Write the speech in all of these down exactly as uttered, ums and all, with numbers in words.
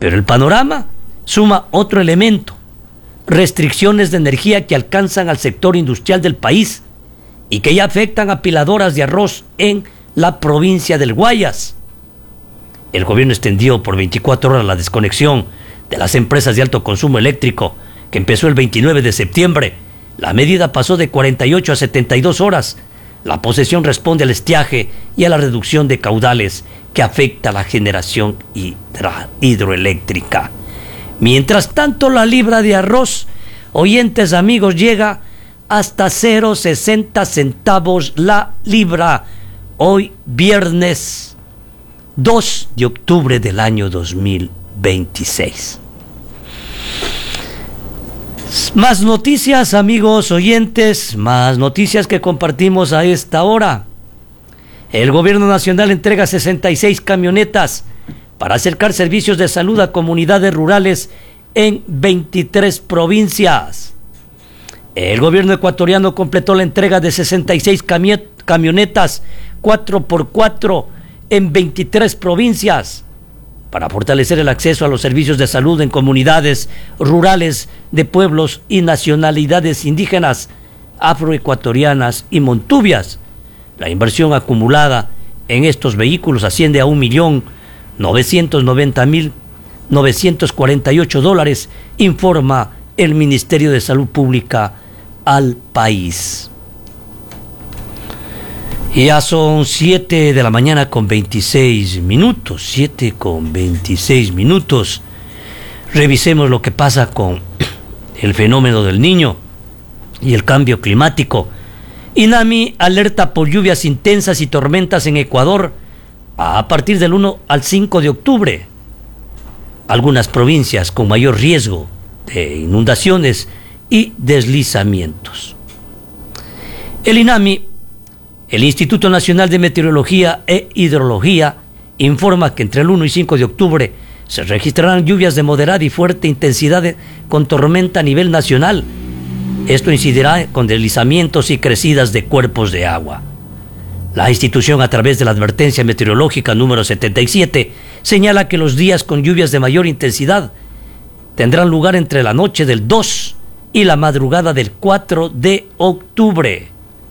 Pero el panorama suma otro elemento: restricciones de energía que alcanzan al sector industrial del país y que ya afectan a apiladoras de arroz en la provincia del Guayas. El gobierno extendió por veinticuatro horas la desconexión de las empresas de alto consumo eléctrico, que empezó el veintinueve de septiembre. La medida pasó de cuarenta y ocho a setenta y dos horas. La posesión responde al estiaje y a la reducción de caudales que afecta a la generación hidra- hidroeléctrica. Mientras tanto, la libra de arroz, oyentes amigos, llega hasta cero coma sesenta centavos la libra, hoy viernes dos de octubre del año dos mil veintiséis. Más noticias, amigos oyentes, más noticias que compartimos a esta hora. El gobierno nacional entrega sesenta y seis camionetas para acercar servicios de salud a comunidades rurales en veintitrés provincias. El gobierno ecuatoriano completó la entrega de sesenta y seis cami- camionetas cuatro por cuatro en veintitrés provincias para fortalecer el acceso a los servicios de salud en comunidades rurales de pueblos y nacionalidades indígenas, afroecuatorianas y montubias. La inversión acumulada en estos vehículos asciende a un millón novecientos noventa mil novecientos cuarenta y ocho dólares, informa el Ministerio de Salud Pública al país. Ya son siete de la mañana con veintiséis minutos, siete con veintiséis minutos. Revisemos lo que pasa con el fenómeno del Niño y el cambio climático. INAMI alerta por lluvias intensas y tormentas en Ecuador a partir del uno al cinco de octubre. Algunas provincias con mayor riesgo de inundaciones y deslizamientos. El INAMI, el Instituto Nacional de Meteorología e Hidrología, informa que entre el uno y cinco de octubre se registrarán lluvias de moderada y fuerte intensidad de, con tormenta a nivel nacional. Esto incidirá con deslizamientos y crecidas de cuerpos de agua. La institución, a través de la advertencia meteorológica número setenta y siete, señala que los días con lluvias de mayor intensidad tendrán lugar entre la noche del dos y la madrugada del cuatro de octubre.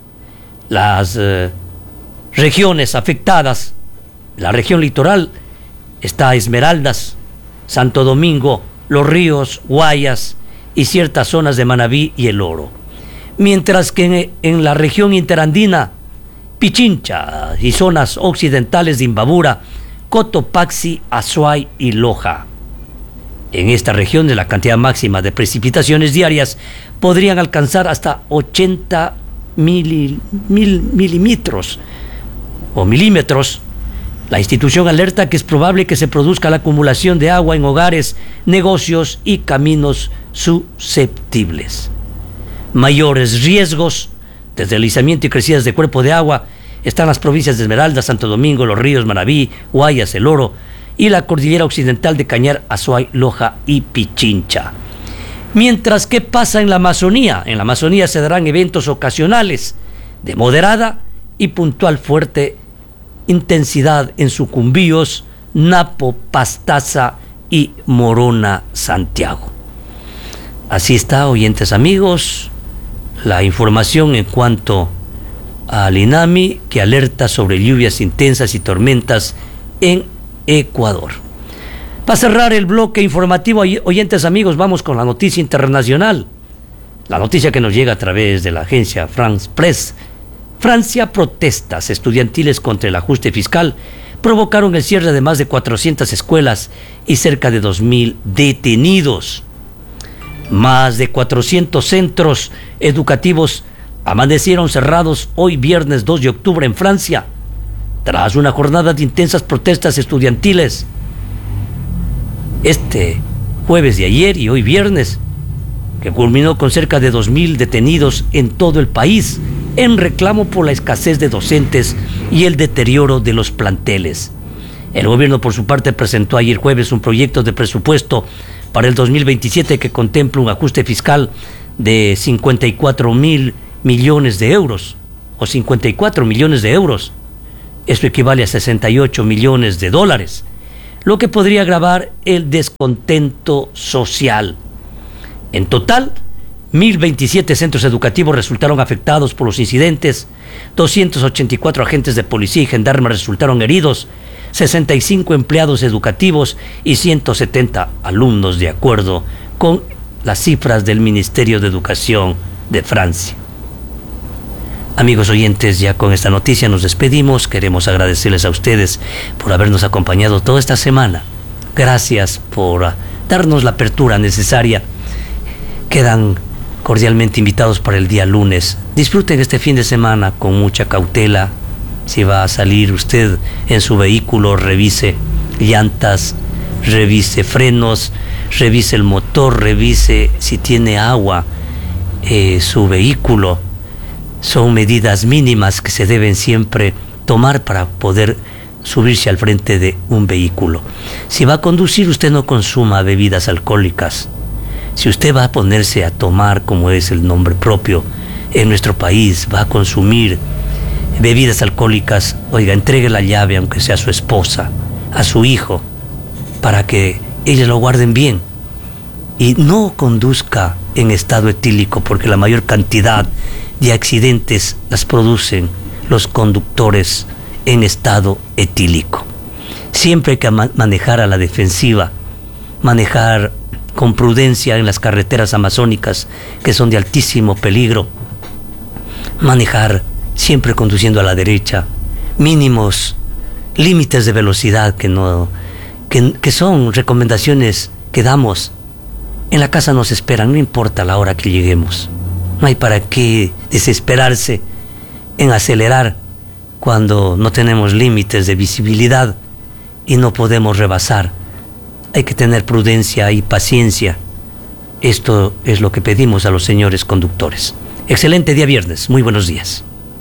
Las eh, regiones afectadas, la región litoral, está Esmeraldas, Santo Domingo, Los Ríos, Guayas y ciertas zonas de Manabí y El Oro. Mientras que en, en la región interandina, Pichincha y zonas occidentales de Imbabura, Cotopaxi, Azuay y Loja. En esta región, la cantidad máxima de precipitaciones diarias podrían alcanzar hasta ochenta mil, mil milímetros o milímetros. La institución alerta que es probable que se produzca la acumulación de agua en hogares, negocios y caminos susceptibles. Mayores riesgos de deslizamiento y crecidas de cuerpo de agua están las provincias de Esmeraldas, Santo Domingo, Los Ríos, Manabí, Guayas, El Oro y la cordillera occidental de Cañar, Azuay, Loja y Pichincha. Mientras, ¿qué pasa en la Amazonía? En la Amazonía se darán eventos ocasionales de moderada y puntual fuerte intensidad en Sucumbíos, Napo, Pastaza y Morona, Santiago. Así está, oyentes amigos, la información en cuanto al INAMI, que alerta sobre lluvias intensas y tormentas en Ecuador. Para cerrar el bloque informativo, oyentes amigos, vamos con la noticia internacional. La noticia que nos llega a través de la agencia France Press. Francia, protestas estudiantiles contra el ajuste fiscal provocaron el cierre de más de cuatrocientas escuelas y cerca de dos mil detenidos. Más de cuatrocientos centros educativos amanecieron cerrados hoy viernes dos de octubre en Francia, tras una jornada de intensas protestas estudiantiles. Este jueves de ayer y hoy viernes, que culminó con cerca de dos mil detenidos en todo el país, en reclamo por la escasez de docentes y el deterioro de los planteles. El gobierno, por su parte, presentó ayer jueves un proyecto de presupuesto para el dos mil veintisiete que contempla un ajuste fiscal de cincuenta y cuatro mil millones de euros, o cincuenta y cuatro millones de euros. Esto equivale a sesenta y ocho millones de dólares, lo que podría agravar el descontento social. En total, mil veintisiete centros educativos resultaron afectados por los incidentes, doscientos ochenta y cuatro agentes de policía y gendarmes resultaron heridos, sesenta y cinco empleados educativos y ciento setenta alumnos, de acuerdo con las cifras del Ministerio de Educación de Francia. Amigos oyentes, ya con esta noticia nos despedimos. Queremos agradecerles a ustedes por habernos acompañado toda esta semana. Gracias por darnos la apertura necesaria. Quedan cordialmente invitados para el día lunes. Disfruten este fin de semana con mucha cautela. Si va a salir usted en su vehículo, revise llantas, revise frenos, revise el motor, revise si tiene agua eh, su vehículo. Son medidas mínimas que se deben siempre tomar para poder subirse al frente de un vehículo. Si va a conducir, usted no consuma bebidas alcohólicas. Si usted va a ponerse a tomar, como es el nombre propio en nuestro país, va a consumir bebidas alcohólicas, oiga, entregue la llave, aunque sea a su esposa, a su hijo, para que ellos lo guarden bien. Y no conduzca en estado etílico, porque la mayor cantidad de accidentes las producen los conductores en estado etílico. Siempre hay que ma- manejar a la defensiva, manejar con prudencia en las carreteras amazónicas, que son de altísimo peligro, manejar siempre conduciendo a la derecha, mínimos límites de velocidad que, no, que, que son recomendaciones que damos. En la casa nos esperan, no importa la hora que lleguemos. No hay para qué desesperarse en acelerar cuando no tenemos límites de visibilidad y no podemos rebasar. Hay que tener prudencia y paciencia. Esto es lo que pedimos a los señores conductores. Excelente día viernes. Muy buenos días.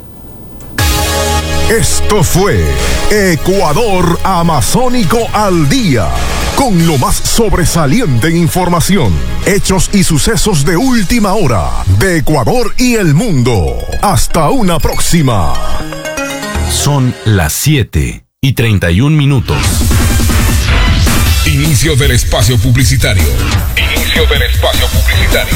Esto fue Ecuador Amazónico al Día, con lo más sobresaliente en información, hechos y sucesos de última hora de Ecuador y el mundo. Hasta una próxima. Son las siete y treinta y un minutos. Inicio del espacio publicitario. Inicio del espacio publicitario.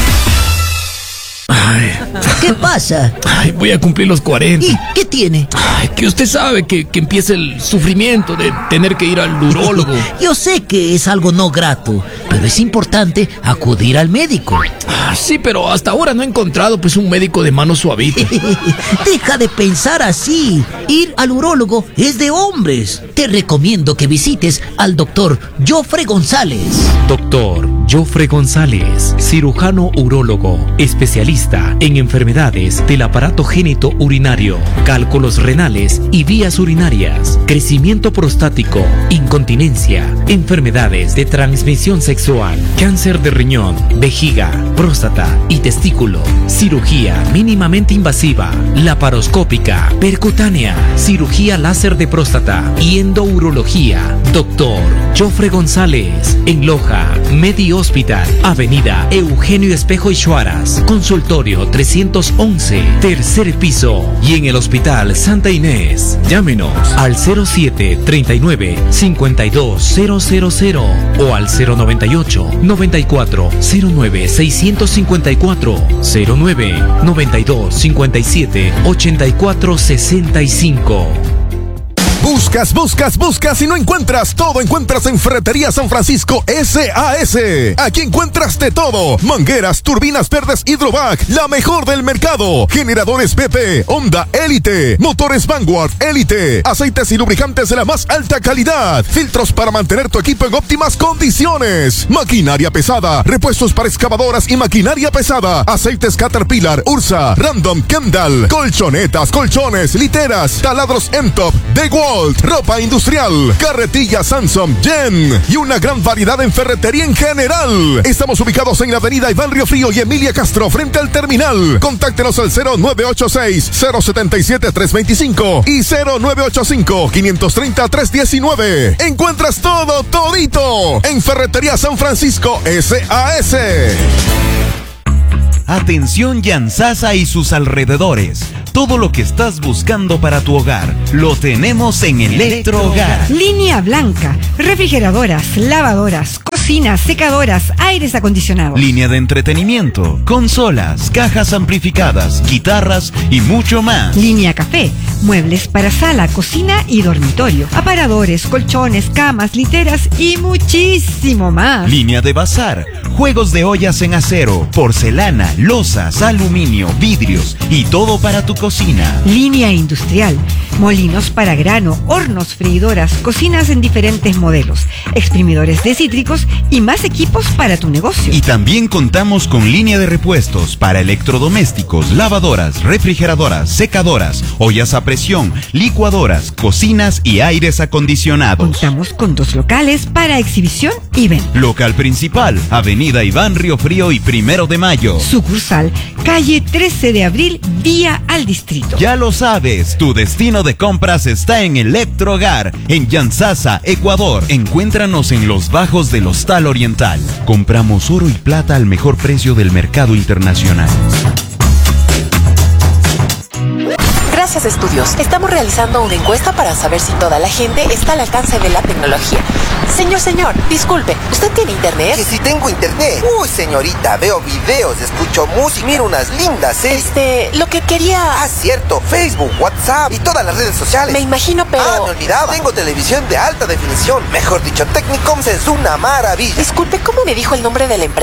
Ay, ¿Qué pasa? ay, voy a cumplir los cuarenta. ¿Y qué tiene? Ay, que usted sabe que, que empieza el sufrimiento de tener que ir al urólogo. Yo sé que es algo no grato, pero es importante acudir al médico. Ah, sí, pero hasta ahora no he encontrado pues un médico de mano suavita. Deja de pensar así. Ir al urólogo es de hombres. Te recomiendo que visites al doctor Jofre González. Doctor Jofre González, cirujano urólogo, especialista en enfermedades del aparato génito urinario, cálculos renales y vías urinarias, crecimiento prostático, incontinencia, enfermedades de transmisión sexual, cáncer de riñón, vejiga, próstata y testículo, cirugía mínimamente invasiva, laparoscópica, percutánea, cirugía láser de próstata y endourología. Doctor Jofre González, en Loja, Medi Hospital, Avenida Eugenio Espejo y Chuaras, consultorio trescientos once, tercer piso, y en el Hospital Santa Inés. Llámenos al cero siete treinta y nueve cincuenta y dos cero cero cero o al cero noventa y ocho noventa y cuatro cero nueve seiscientos cincuenta y cuatro, cero nueve noventa y dos cincuenta y siete ochenta y cuatro sesenta y cinco. Buscas, buscas, buscas y no encuentras. Todo encuentras en Ferretería San Francisco S A S. Aquí encuentras de todo: mangueras, turbinas verdes Hydrovac, la mejor del mercado. Generadores B P, Honda Elite, motores Vanguard Elite, aceites y lubricantes de la más alta calidad, filtros para mantener tu equipo en óptimas condiciones, maquinaria pesada, repuestos para excavadoras y maquinaria pesada, aceites Caterpillar, Ursa, Random, Kendall, colchonetas, colchones, literas, taladros Entop, DeWalt, ropa industrial, carretilla Samsung, Jen y una gran variedad en ferretería en general. Estamos ubicados en la avenida Iván Riofrío y Emilia Castro, frente al terminal. Contáctenos al cero nueve ocho seis, cero siete siete, tres dos cinco y cero nueve ocho cinco, cinco tres cero, tres uno nueve. Encuentras todo, todito en Ferretería San Francisco S A S. Atención Yanzasa y sus alrededores. Todo lo que estás buscando para tu hogar lo tenemos en Electrohogar. Línea blanca, refrigeradoras, lavadoras, cocinas, secadoras, aires acondicionados. Línea de entretenimiento, consolas, cajas amplificadas, guitarras y mucho más. Línea café, muebles para sala, cocina y dormitorio, aparadores, colchones, camas, literas y muchísimo más. Línea de bazar, juegos de ollas en acero, porcelana, losas, aluminio, vidrios y todo para tu cocina. Línea industrial, molinos para grano, hornos, freidoras, cocinas en diferentes modelos, exprimidores de cítricos y más equipos para tu negocio. Y también contamos con línea de repuestos para electrodomésticos, lavadoras, refrigeradoras, secadoras, ollas a presión, licuadoras, cocinas y aires acondicionados. Contamos con dos locales para exhibición y venta. Local principal, Avenida Iván Riofrío y Primero de Mayo. Sucursal, calle trece de abril, vía al distrito. Ya lo sabes, tu destino de compras está en Electrohogar, en Yanzasa, Ecuador. Encuéntranos en los bajos del Hostal Oriental. Compramos oro y plata al mejor precio del mercado internacional. Gracias, Estudios. Estamos realizando una encuesta para saber si toda la gente está al alcance de la tecnología. Señor, señor, disculpe, ¿usted tiene internet? Que si tengo internet. Uy, señorita, veo videos, escucho música, miro unas lindas series. Este, lo que quería... Ah, cierto, Facebook, WhatsApp y todas las redes sociales. Me imagino, pero... Ah, me olvidaba, tengo televisión de alta definición. Mejor dicho, Technicoms es una maravilla. Disculpe, ¿cómo me dijo el nombre de la empresa?